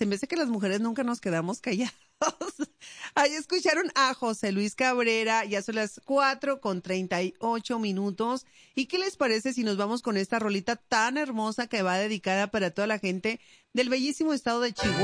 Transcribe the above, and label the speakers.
Speaker 1: se me hace que las mujeres nunca nos quedamos callados. Ahí escucharon a José Luis Cabrera, ya son las 4:38. ¿Y qué les parece si nos vamos con esta rolita tan hermosa que va dedicada para toda la gente del bellísimo estado de Chihuahua?